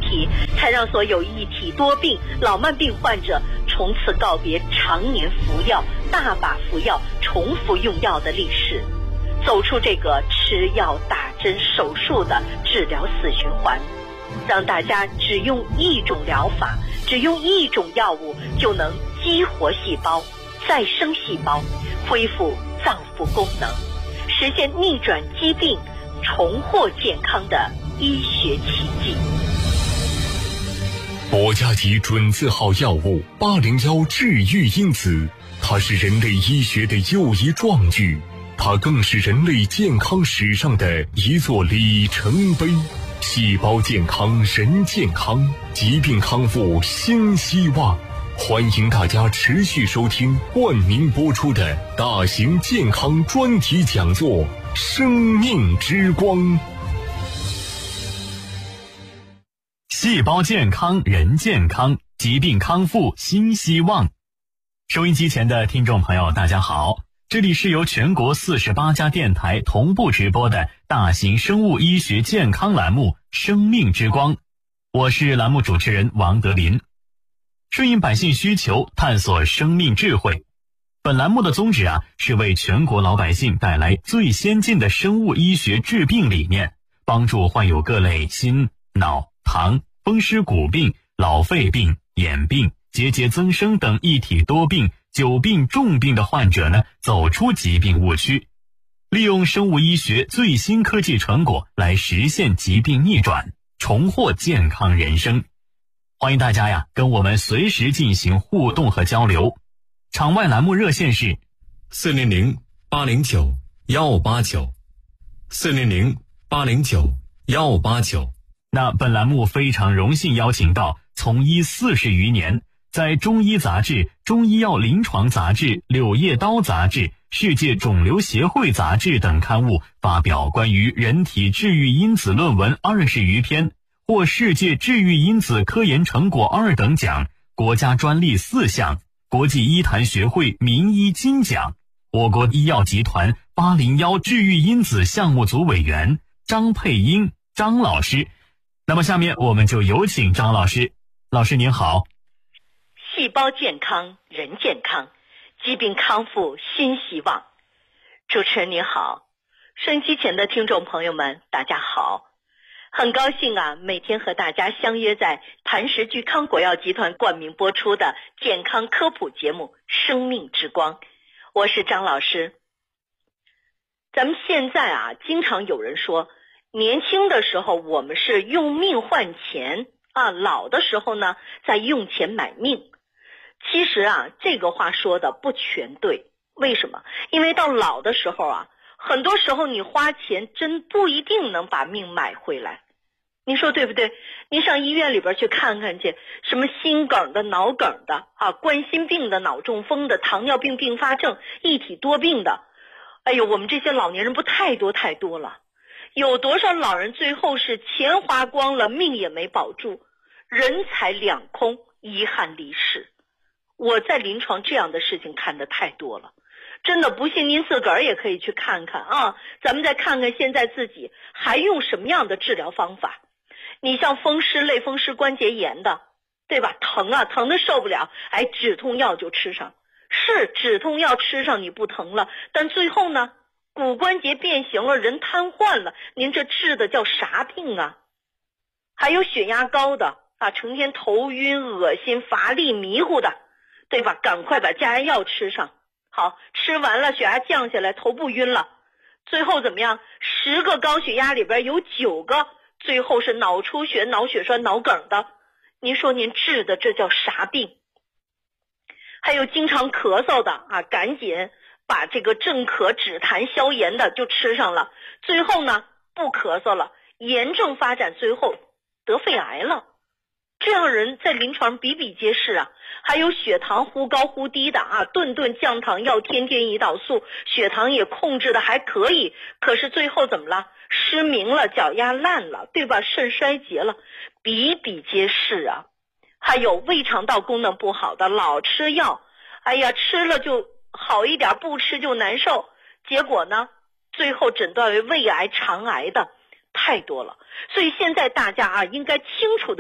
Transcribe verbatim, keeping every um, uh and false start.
题，才让所有一体多病、老慢病患者从此告别常年服药、大把服药、重复用药的历史，走出这个吃药、打针、手术的治疗死循环，让大家只用一种疗法，只用一种药物就能激活细胞、再生细胞，恢复脏腑功能，实现逆转疾病、重获健康的医学奇迹。 国家级准字号药物八零幺治愈因子，它是人类医学的又一壮举，它更是人类健康史上的一座里程碑。细胞健康人健康，疾病康复新希望。欢迎大家持续收听冠名播出的大型健康专题讲座《生命之光》。 细胞健康人健康，疾病康复新希望。收音机前的听众朋友大家好，这里是由全国四十八家电台同步直播的大型生物医学健康栏目《生命之光》，我是栏目主持人王德林。顺应百姓需求，探索生命智慧。本栏目的宗旨啊，是为全国老百姓带来最先进的生物医学治病理念，帮助患有各类心、脑、糖、风湿骨病、老肺病、眼病、结节增生等一体多病、久病重病的患者呢，走出疾病误区，利用生物医学最新科技成果来实现疾病逆转，重获健康人生。欢迎大家呀，跟我们随时进行互动和交流。场外栏目热线是四零零八零九幺五八九，四零零八零九幺五八九。 那本栏目非常荣幸邀请到从医四十余年，在中医杂志、中医药临床杂志、柳叶刀杂志、世界肿瘤协会杂志等刊物发表关于人体治愈因子论文二十余篇，获世界治愈因子科研成果二等奖、国家专利四项、国际医坛学会名医金奖。我国医药集团八零幺治愈因子项目组委员张佩英张老师。那么下面我们就有请张老师。老师您好。 细胞健康人健康，疾病康复新希望。主持人您好，收音机前的听众朋友们大家好，很高兴啊，每天和大家相约在磐石聚康国药集团冠名播出的健康科普节目《生命之光》，我是张老师。咱们现在啊，经常有人说，年轻的时候我们是用命换钱啊，老的时候呢，在用钱买命。其实啊，这个话说的不全对。为什么？因为到老的时候啊，很多时候你花钱真不一定能把命买回来。你说对不对？你上医院里边去看看去，什么心梗的、脑梗的啊，冠心病的、脑中风的、糖尿病并发症、一体多病的，哎呦，我们这些老年人不太多太多了。有多少老人最后是钱花光了，命也没保住，人财两空，遗憾离世。我在临床这样的事情看得太多了，真的不信您自个儿也可以去看看啊。咱们再看看现在自己还用什么样的治疗方法。你像风湿、类风湿关节炎的，对吧？疼啊，疼得受不了，哎，止痛药就吃上。是止痛药吃上你不疼了，但最后呢，骨关节变形了，人瘫痪了，您这治的叫啥病啊？还有血压高的啊，成天头晕、恶心、乏力、迷糊的，对吧？赶快把降压药吃上。好，吃完了血压降下来，头不晕了，最后怎么样？十个高血压里边有九个最后是脑出血、脑血栓、脑梗的。您说您治的这叫啥病？还有经常咳嗽的啊，赶紧把这个镇咳止痰消炎的就吃上了，最后呢不咳嗽了，严重发展，最后得肺癌了。这样人在临床比比皆是啊。还有血糖忽高忽低的啊，顿顿降糖药，天天胰岛素，血糖也控制的还可以，可是最后怎么了？失明了，脚丫烂了，对吧？肾衰竭了，比比皆是啊。还有胃肠道功能不好的，老吃药，哎呀，吃了就好一点，不吃就难受，结果呢，最后诊断为胃癌、肠癌的太多了。所以现在大家啊，应该清楚的